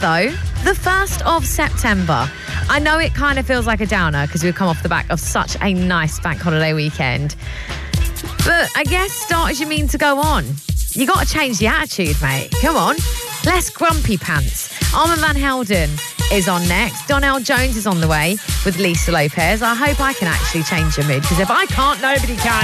though, the 1st of September. I know it kind of feels like a downer because we've come off the back of such a nice bank holiday weekend. But I guess start as you mean to go on. You got to change the attitude, mate. Come on. Less grumpy pants. Armand Van Helden is on next. Donnell Jones is on the way with Lisa Lopez. I hope I can actually change your mood, because if I can't, nobody can.